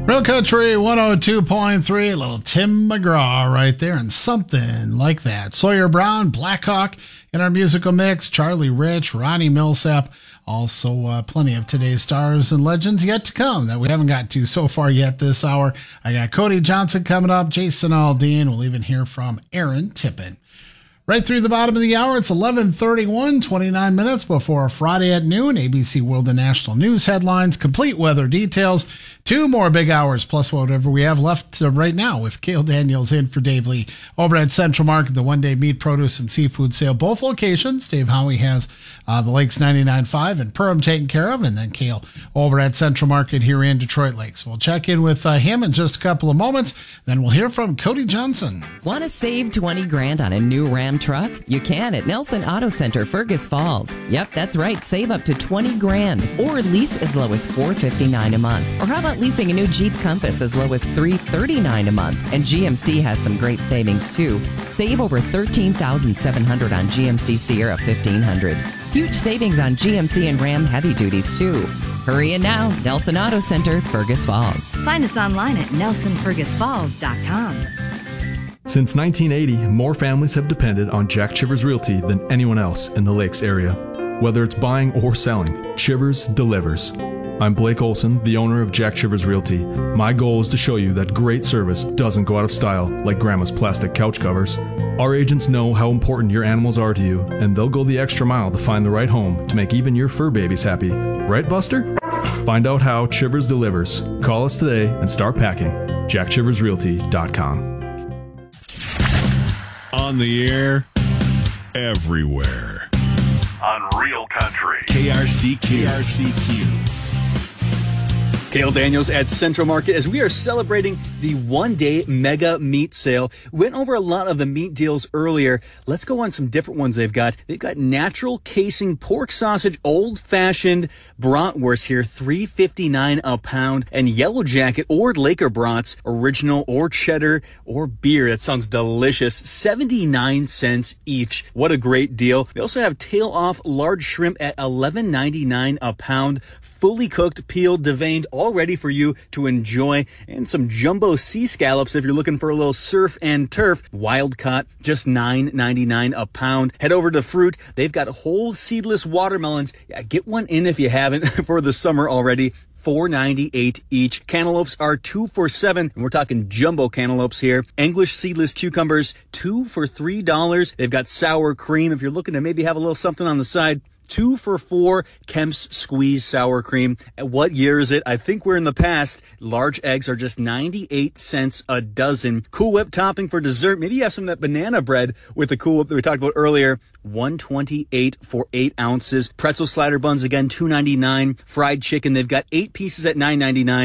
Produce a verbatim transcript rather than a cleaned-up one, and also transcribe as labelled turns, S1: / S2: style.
S1: Real Country one oh two point three, little Tim McGraw right there, and Something Like That. Sawyer Brown, Blackhawk in our musical mix, Charlie Rich, Ronnie Millsap. Also, uh, plenty of today's stars and legends yet to come that we haven't got to so far yet this hour. I got Cody Johnson coming up, Jason Aldean. We'll even hear from Aaron Tippin. Right through the bottom of the hour, it's eleven thirty-one, twenty-nine minutes before Friday at noon. A B C World and National News headlines, complete weather details, two more big hours, plus whatever we have left uh, right now with Cale Daniels in for Dave Lee over at Central Market, the one-day meat, produce, and seafood sale. Both locations, Dave Howie has uh, the Lakes ninety-nine point five and Perham taken care of, and then Cale over at Central Market here in Detroit Lakes. We'll check in with uh, him in just a couple of moments, then we'll hear from Cody Johnson.
S2: Want to save twenty grand on a new Ram truck? You can at Nelson Auto Center, Fergus Falls. Yep, that's right. Save up to twenty grand or lease as low as four fifty-nine a month. Or how about leasing a new Jeep Compass as low as three thirty-nine a month? And G M C has some great savings too. Save over thirteen thousand seven hundred on G M C Sierra fifteen hundred. Huge savings on G M C and Ram heavy duties too. Hurry in now. Nelson Auto Center, Fergus Falls.
S3: Find us online at nelson fergus falls dot com.
S4: Since nineteen eighty, more families have depended on Jack Chivers Realty than anyone else in the Lakes area. Whether it's buying or selling, Chivers delivers. I'm Blake Olson, the owner of Jack Chivers Realty. My goal is to show you that great service doesn't go out of style like Grandma's plastic couch covers. Our agents know how important your animals are to you, and they'll go the extra mile to find the right home to make even your fur babies happy. Right, Buster? Find out how Chivers delivers. Call us today and start packing. jack chivers realty dot com.
S5: On the air, everywhere.
S6: On Real Country.
S5: K R C Q. K R C Q.
S7: Cale Daniels at Central Market as we are celebrating the one-day mega meat sale. We went over a lot of the meat deals earlier. Let's go on some different ones they've got. They've got natural casing pork sausage, old-fashioned bratwurst here, three fifty-nine a pound, and Yellow Jacket or Laker brats, original or cheddar or beer. That sounds delicious. seventy-nine cents each. What a great deal. They also have tail-off large shrimp at eleven ninety-nine a pound. Fully cooked, peeled, deveined, all ready for you to enjoy. And some jumbo sea scallops if you're looking for a little surf and turf. Wild caught, just nine ninety-nine a pound. Head over to Fruit. They've got whole seedless watermelons. Yeah, get one in if you haven't for the summer already. four ninety-eight each. Cantaloupes are two for seven, and we're talking jumbo cantaloupes here. English seedless cucumbers, two for three dollars. They've got sour cream if you're looking to maybe have a little something on the side. Two for four, Kemp's Squeeze Sour Cream. What year is it? I think we're in the past. Large eggs are just ninety-eight cents a dozen. Cool Whip topping for dessert. Maybe you have some of that banana bread with the Cool Whip that we talked about earlier. one twenty-eight for eight ounces. Pretzel slider buns, again, two ninety-nine. Fried chicken, they've got eight pieces at nine ninety-nine.